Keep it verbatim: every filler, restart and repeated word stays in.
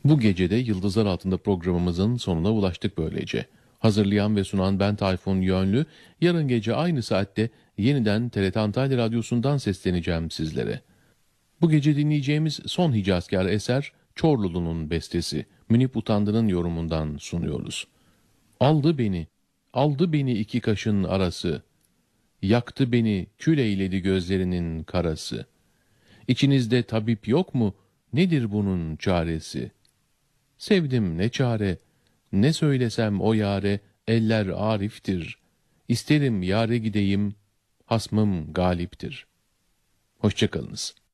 Bu gece de Yıldızlar Altında programımızın sonuna ulaştık böylece. Hazırlayan ve sunan ben Tayfun Yönlü. Yarın gece aynı saatte yeniden T R T Antalya Radyosu'ndan sesleneceğim sizlere. Bu gece dinleyeceğimiz son Hicazkar eser Çorlulu'nun bestesi. Münip Utandı'nın yorumundan sunuyoruz. Aldı beni, aldı beni iki kaşın arası. Yaktı beni, kül eyledi gözlerinin karası. İçinizde tabip yok mu? Nedir bunun çaresi? Sevdim ne çare, ne söylesem o yare, eller ariftir. İsterim yare gideyim, hasmım galiptir. Hoşça kalınız.